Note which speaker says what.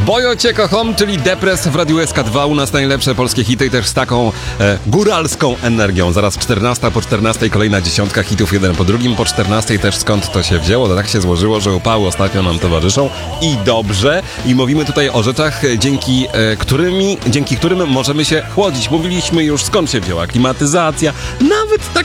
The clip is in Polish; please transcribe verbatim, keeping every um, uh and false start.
Speaker 1: Bojo Cię kocham, czyli Depres w Radiu S K dwa. U nas najlepsze polskie hity, też z taką e, góralską energią. Zaraz czternasta, po czternastej kolejna dziesiątka hitów, jeden po drugim. Po czternastej też skąd to się wzięło. To tak się złożyło, że upały ostatnio nam towarzyszą i dobrze. I mówimy tutaj o rzeczach, e, dzięki, e, którymi, dzięki którym możemy się chłodzić. Mówiliśmy już, skąd się wzięła klimatyzacja.